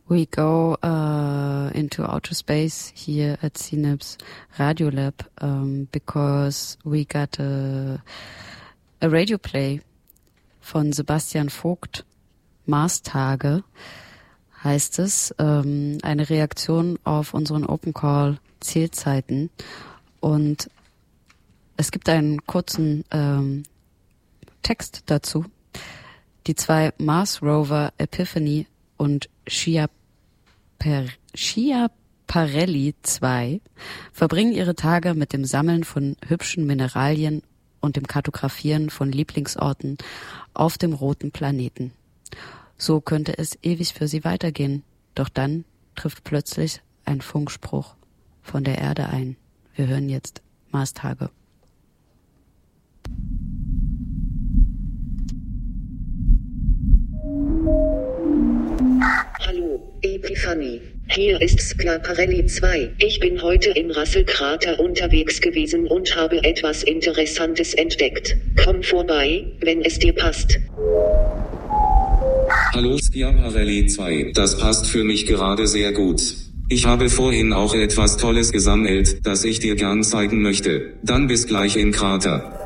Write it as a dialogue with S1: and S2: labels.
S1: We go into outer space here at CNIPS Radiolab because we got a radio play von Sebastian Vogt, Mars-Tage heißt es, eine Reaktion auf unseren Open Call Zählzeiten, und es gibt einen kurzen Text dazu. Die 2 Mars Rover Epiphany und Schiaparelli 2 verbringen ihre Tage mit dem Sammeln von hübschen Mineralien und dem Kartografieren von Lieblingsorten auf dem roten Planeten. So könnte es ewig für sie weitergehen, doch dann trifft plötzlich ein Funkspruch von der Erde ein. Wir hören jetzt Mars-Tage.
S2: Hallo, Epiphany. Hier ist Schiaparelli 2. Ich bin heute im Russell-Krater unterwegs gewesen und habe etwas Interessantes entdeckt. Komm vorbei, wenn es dir passt.
S3: Hallo Schiaparelli 2, das passt für mich gerade sehr gut. Ich habe vorhin auch etwas Tolles gesammelt, das ich dir gern zeigen möchte. Dann bis gleich im Krater.